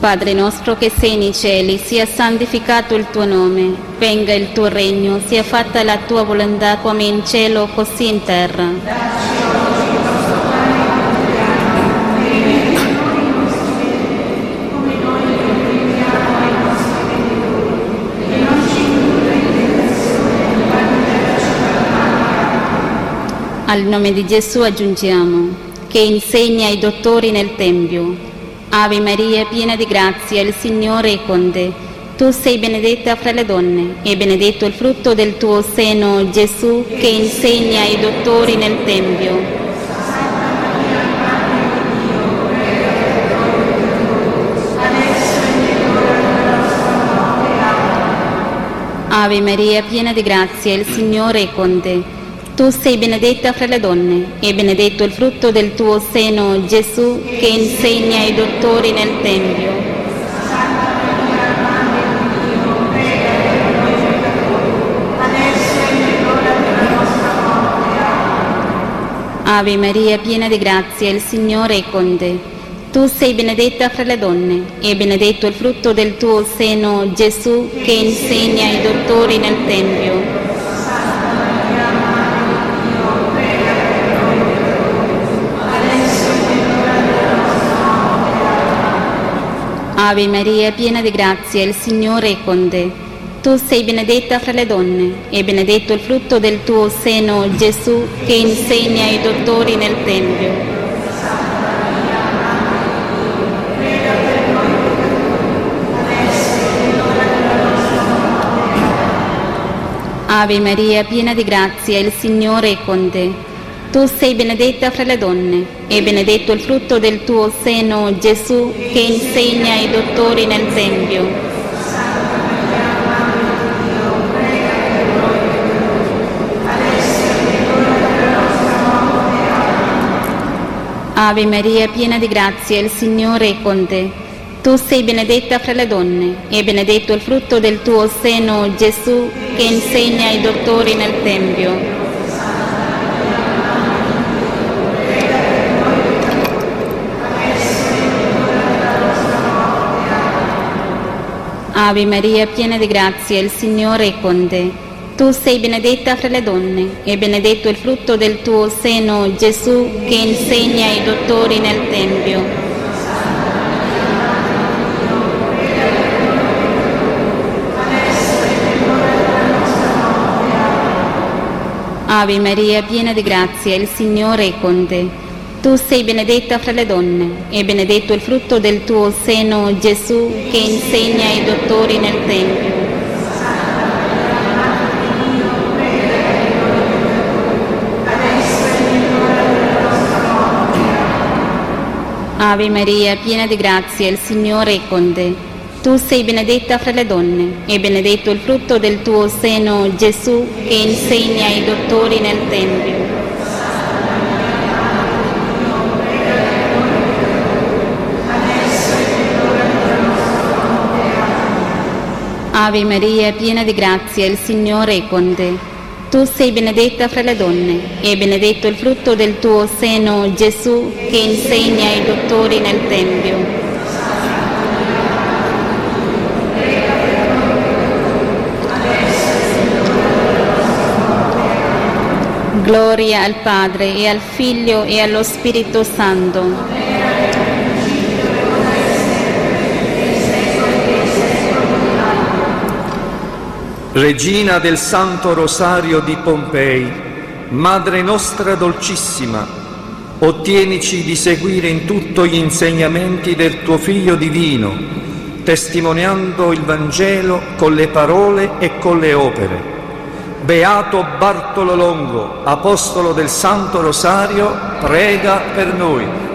Padre nostro che sei nei cieli, sia santificato il tuo nome, venga il tuo regno, sia fatta la tua volontà come in cielo così in terra. Al nome di Gesù aggiungiamo, che insegna ai dottori nel Tempio. Ave Maria, piena di grazia, il Signore è con te. Tu sei benedetta fra le donne, e benedetto il frutto del tuo seno, Gesù, che insegna ai dottori nel Tempio. Ave Maria, piena di grazia, il Signore è con te. Tu sei benedetta fra le donne, e benedetto il frutto del tuo seno, Gesù, che insegna ai dottori nel Tempio. Ave Maria, piena di grazia, il Signore è con te. Tu sei benedetta fra le donne, e benedetto il frutto del tuo seno, Gesù, che insegna ai dottori nel Tempio. Ave Maria, piena di grazia, il Signore è con te. Tu sei benedetta fra le donne, e benedetto il frutto del tuo seno, Gesù, che insegna ai dottori nel Tempio. Ave Maria, piena di grazia, il Signore è con te. Tu sei benedetta fra le donne, e benedetto il frutto del tuo seno, Gesù, che insegna ai dottori nel Tempio. Ave Maria, piena di grazia, il Signore è con te. Tu sei benedetta fra le donne, e benedetto il frutto del tuo seno, Gesù, che insegna ai dottori nel Tempio. Ave Maria, piena di grazia, il Signore è con te. Tu sei benedetta fra le donne, e benedetto il frutto del tuo seno, Gesù, che insegna ai dottori nel Tempio. Ave Maria, piena di grazia, il Signore è con te. Tu sei benedetta fra le donne, e benedetto il frutto del tuo seno, Gesù, che insegna ai dottori nel Tempio. Ave Maria, piena di grazia, il Signore è con te. Tu sei benedetta fra le donne, e benedetto il frutto del tuo seno, Gesù, che insegna ai dottori nel Tempio. Ave Maria, piena di grazia, il Signore è con te. Tu sei benedetta fra le donne, e benedetto il frutto del tuo seno, Gesù, che insegna ai dottori nel Tempio. Gloria al Padre, e al Figlio, e allo Spirito Santo. Regina del Santo Rosario di Pompei, Madre nostra dolcissima, ottienici di seguire in tutto gli insegnamenti del tuo Figlio divino, testimoniando il Vangelo con le parole e con le opere. Beato Bartolo Longo, apostolo del Santo Rosario, prega per noi.